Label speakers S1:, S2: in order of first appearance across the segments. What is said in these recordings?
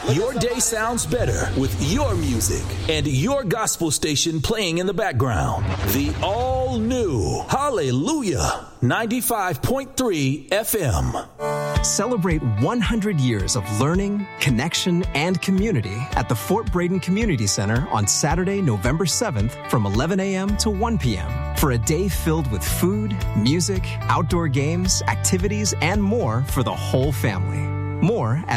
S1: Your day sounds better with your music and your gospel station playing in the background. The all-new Hallelujah 95.3 FM.
S2: Celebrate 100 years of learning, connection, and community at the Fort Braden Community Center on Saturday, November 7th from 11 a.m. to 1 p.m. for a day filled with food, music, outdoor games, activities, and more for the whole family. More at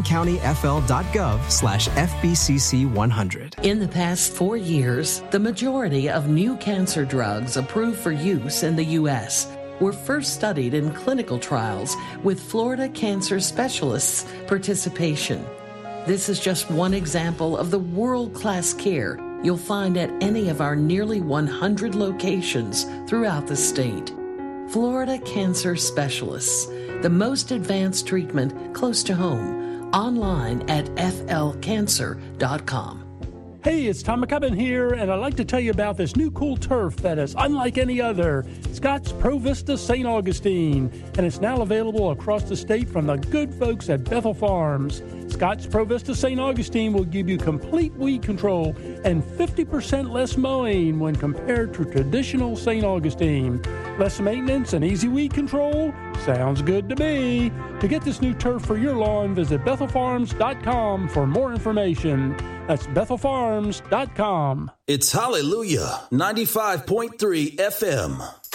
S2: leoncountyfl.gov/FBCC100.
S3: In the past 4 years, the majority of new cancer drugs approved for use in the U.S. were first studied in clinical trials with Florida Cancer Specialists' participation. This is just one example of the world-class care you'll find at any of our nearly 100 locations throughout the state. Florida Cancer Specialists, the most advanced treatment close to home. Online at flcancer.com.
S4: Hey, it's Tom McCubbin here, and I'd like to tell you about this new cool turf that is unlike any other, Scott's Pro Vista St. Augustine, and it's now available across the state from the good folks at Bethel Farms. Scott's Pro Vista St. Augustine will give you complete weed control and 50% less mowing when compared to traditional St. Augustine. Less maintenance and easy weed control? Sounds good to me. To get this new turf for your lawn, visit BethelFarms.com for more information. That's BethelFarms.com.
S1: It's Hallelujah 95.3 FM.